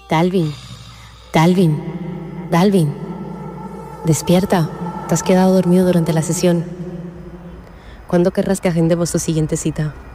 Dalvin, Dalvin, Dalvin, despierta. Te has quedado dormido durante la sesión. ¿Cuándo querrás que agendemos tu siguiente cita?